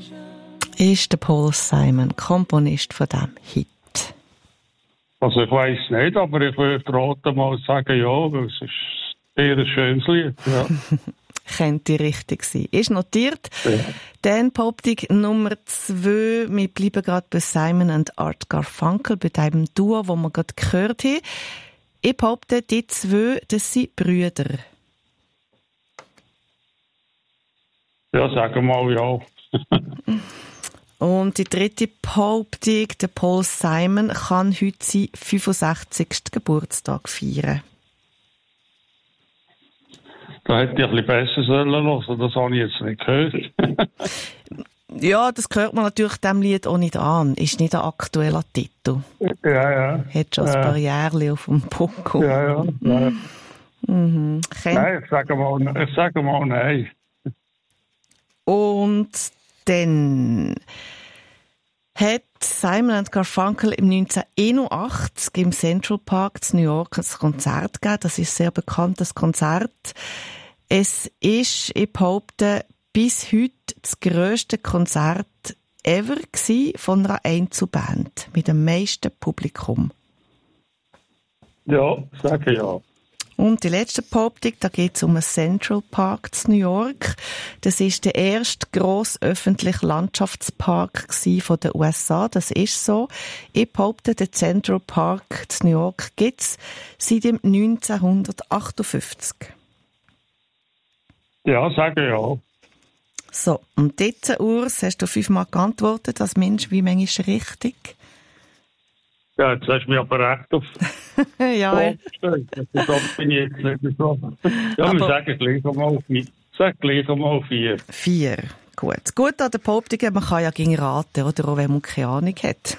ist der Paul Simon, Komponist von diesem Hit? Also ich weiss nicht, aber ich würde raten mal sagen, ja, weil es ist eher ein schönes Lied. Ja. Könnte richtig sein. Ist notiert. Ja. Dann Behauptung Nummer 2. Wir bleiben gerade bei Simon und Art Garfunkel, bei diesem Duo, das wir gerade gehört haben. Ich behaupte, die 2, das sind Brüder. Ja, sagen wir mal ja. Und die dritte Behauptung, der Paul Simon kann heute seinen 65. Geburtstag feiern. Da hätte ich ein bisschen besser hören sollen, das habe ich jetzt nicht gehört. Ja, das hört man natürlich dem Lied auch nicht an. Ist nicht ein aktueller Titel. Ja. Hat schon ein paar Jahre auf dem Poco. Ja. Mhm. Nein, ich sage mal nein. Und dann hat Simon & Garfunkel im 1981 im Central Park in New York ein Konzert gegeben. Das ist ein sehr bekanntes Konzert. Es ist, ich behaupte, bis heute das grösste Konzert ever gewesen von einer Einzelband mit dem meisten Publikum. Ja, sage ja. Und die letzte Behauptung, da geht es um einen Central Park in New York. Das ist der erste grosse öffentliche Landschaftspark von den USA. Das ist so. Ich behaupte, den Central Park in New York gibt es seit dem 1958. Ja, sage ja. So, und jetzt, Urs, hast du 5-mal geantwortet, als Mensch, wie manchmal ist richtig? Ja, jetzt hast du mich aber recht auf ja. Das bin ich jetzt nicht so. Ja, wir sagen gleich einmal 4. Sag gleich einmal 4. 4. Gut. Gut an der Behauptung, man kann ja gegen raten, oder? Auch wenn man keine Ahnung hat.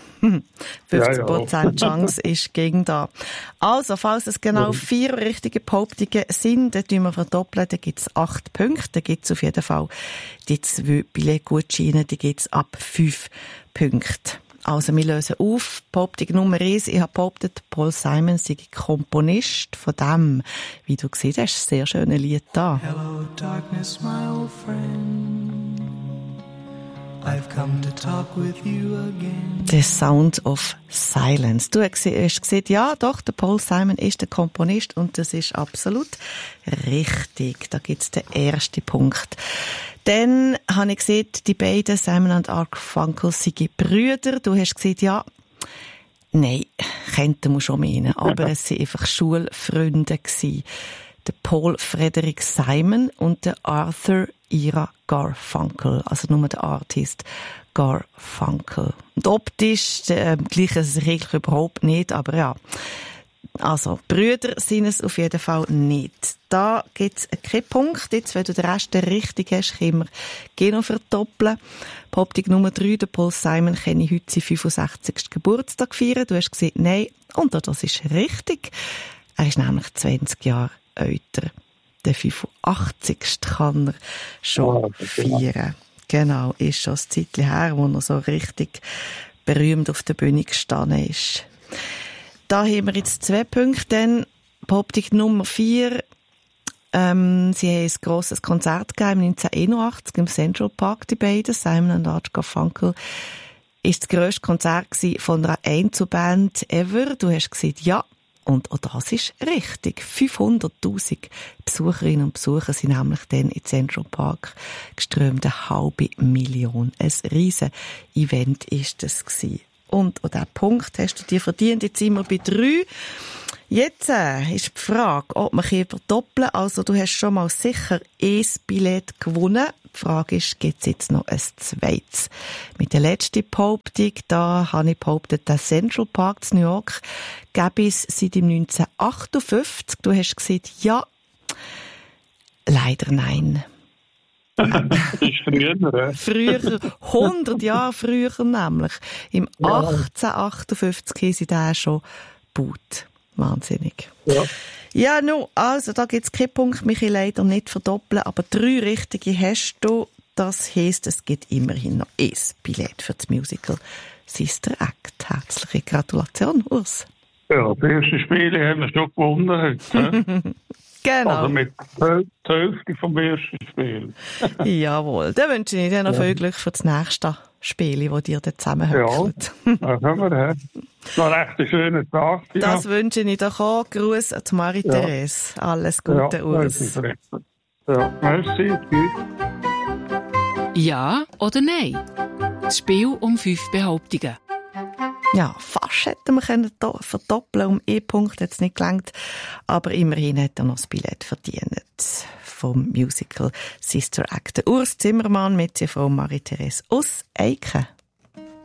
50% Chance ist gegen da. Also, falls es genau 4 richtige Behauptungen sind, dann tun wir verdoppeln, dann gibt es 8 Punkte. Dann gibt es auf jeden Fall die 2 Billetgutscheine, die gibt es ab 5 Punkten. Also, wir lösen auf. Behauptung Nummer 1. Ich habe behauptet, Paul Simon sei Komponist von dem, wie du gesehen hast, sehr schönes Lied da. Hello, darkness, my old friend. I've come to talk with you again. The Sound of Silence. Du hast gesehen, ja, doch, der Paul Simon ist der Komponist und das ist absolut richtig. Da gibt's den ersten Punkt. Dann habe ich gesehen, die beiden, Simon und Art Garfunkel, seien Brüder. Du hast gesagt, ja, nein, könnte man schon meinen, aber es waren einfach Schulfreunde gewesen. Der Paul Frederick Simon und der Arthur Ira Garfunkel, also nur der Artist Garfunkel. Und optisch gleichen sie sich eigentlich überhaupt nicht, aber ja. Also, Brüder sind es auf jeden Fall nicht. Da gibt es keinen Punkt. Jetzt, wenn du den Rest richtig hast, können wir noch verdoppeln. Behauptung Nummer 3, der Paul Simon kann heute seinen 65. Geburtstag feiern. Du hast gesagt, nein. Und das ist richtig. Er ist nämlich 20 Jahre älter. Den 85. kann er schon feiern. Genau, ist schon ein Zeitchen her, wo er so richtig berühmt auf der Bühne gestanden ist. Da haben wir jetzt 2 Punkte. Dann Behauptung Nummer 4. Sie haben ein grosses Konzert gegeben 1981 im Central Park, die beiden, Simon und Art Garfunkel. Ist das grösste Konzert von einer Einzelband ever. Du hast gesagt, ja. Und auch das ist richtig. 500'000 Besucherinnen und Besucher sind nämlich dann in Central Park geströmt. 500'000. Ein riesen Event ist das gewesen. Und an diesen Punkt hast du dir verdient. Jetzt sind wir bei 3. Jetzt ist die Frage, ob man hier verdoppeln kann. Also du hast schon mal sicher ein Billett gewonnen. Die Frage ist, gibt es jetzt noch ein zweites? Mit der letzten Behauptung, da habe ich behauptet, der Central Park in New York gäbe es seit 1958. Du hast gesagt, ja. Leider nein. Das ist früher. Früher, 100 Jahre früher nämlich. Im 1858 haben sie den schon gebaut. Wahnsinnig. Ja. Ja, nun, also da gibt es keinen Punkt, mich leider nicht verdoppeln, aber 3 richtige hast du. Das heisst, es gibt immerhin noch ein Billett für das Musical Sister Act. Herzliche Gratulation, Urs. Ja, das erste Spiel haben wir schon gewonnen heute. Genau. Also mit der Hälfte vom ersten Spiel. Jawohl. Dann wünsche ich dir noch viel Glück für das nächste Spiel, das dir dann zusammenhöckelt. Ja, das haben wir. Noch einen recht schönen Tag. Das wünsche ich doch auch. Gruß an Marie-Therese. Alles Gute, Urs. Ja, merci. Ja oder nein? Das Spiel um 5 Behauptungen. Ja, fast hätten wir können verdoppeln um E-Punkt, jetzt nicht gelangt, aber immerhin hat er noch das Billett verdient vom Musical Sister Act. Urs Zimmermann mit seiner Frau Marie-Therese aus Eiken.